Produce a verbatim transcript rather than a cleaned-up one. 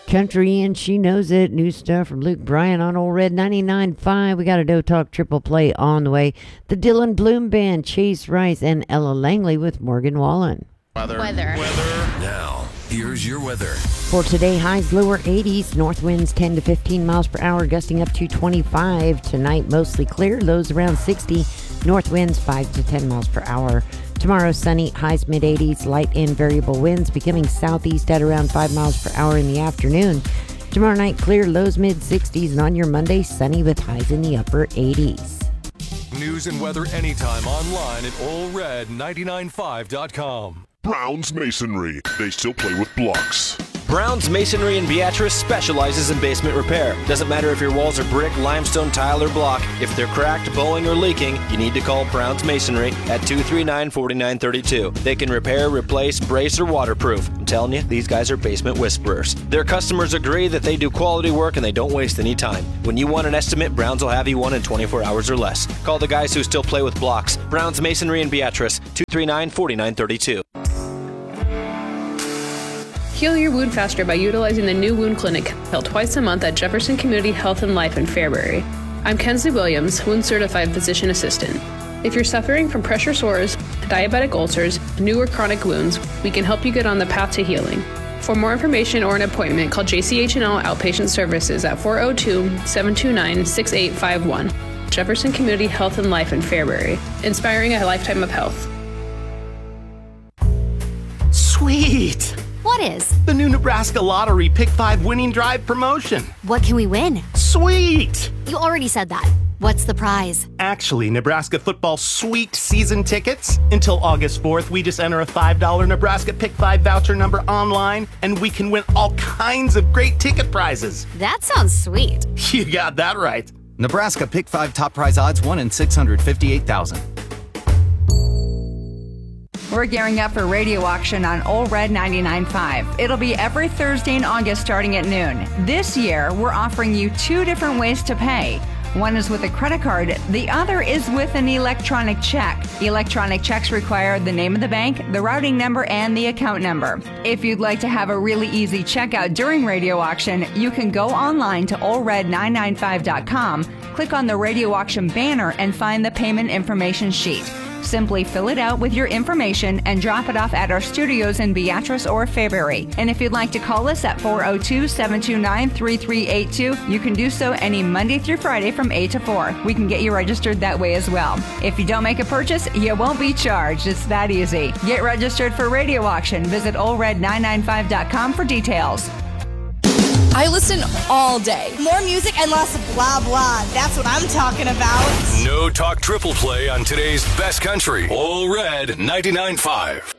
Country and She Knows It. New stuff from Luke Bryan on Old Red ninety-nine point five. We got a Doe Talk triple play on the way. The Dylan Bloom Band, Chase Rice, and Ella Langley with Morgan Wallen. Weather. Weather. Weather. Now, here's your weather. For today, highs lower eighties, north winds ten to fifteen miles per hour, gusting up to twenty-five. Tonight, mostly clear, lows around sixty, north winds five to ten miles per hour. Tomorrow, sunny, highs mid eighties, light and variable winds becoming southeast at around five miles per hour in the afternoon. Tomorrow night, clear, lows mid sixties, and on your Monday, sunny with highs in the upper eighties. News and weather anytime online at ole red ninety-nine five dot com. Brown's Masonry. They still play with blocks. Brown's Masonry in Beatrice specializes in basement repair. Doesn't matter if your walls are brick, limestone, tile, or block. If they're cracked, bowing, or leaking, you need to call Brown's Masonry at two three nine, four nine three two. They can repair, replace, brace, or waterproof. I'm telling you, these guys are basement whisperers. Their customers agree that they do quality work and they don't waste any time. When you want an estimate, Brown's will have you one in twenty-four hours or less. Call the guys who still play with blocks. Brown's Masonry in Beatrice, two three nine, four nine three two. Heal your wound faster by utilizing the new wound clinic held twice a month at Jefferson Community Health and Life in Fairbury. I'm Kensley Williams, wound certified physician assistant. If you're suffering from pressure sores, diabetic ulcers, new or chronic wounds, we can help you get on the path to healing. For more information or an appointment, call J C H and L Outpatient Services at four oh two, seven two nine, six eight five one. Jefferson Community Health and Life in Fairbury, inspiring a lifetime of health. Sweet! What is? The new Nebraska Lottery Pick five Winning Drive promotion. What can we win? Sweet! You already said that. What's the prize? Actually, Nebraska football sweet season tickets. Until August fourth, we just enter a five dollar Nebraska Pick five voucher number online, and we can win all kinds of great ticket prizes. That sounds sweet. You got that right. Nebraska Pick five top prize odds one in six hundred fifty-eight thousand. We're gearing up for radio auction on Ole Red ninety-nine point five. It'll be every Thursday in August starting at noon. This year, we're offering you two different ways to pay. One is with a credit card, the other is with an electronic check. Electronic checks require the name of the bank, the routing number, and the account number. If you'd like to have a really easy checkout during radio auction, you can go online to ole red nine nine five dot com, click on the radio auction banner, and find the payment information sheet. Simply fill it out with your information and drop it off at our studios in Beatrice or Fairbury. And if you'd like to call us at four oh two, seven two nine, three three eight two, you can do so any Monday through Friday from eight to four. We can get you registered that way as well. If you don't make a purchase, you won't be charged. It's that easy. Get registered for radio auction. Visit ole red nine nine five dot com for details. I listen all day. More music and lots of blah, blah. That's what I'm talking about. No Talk triple play on today's best country. Ole Red ninety-nine point five.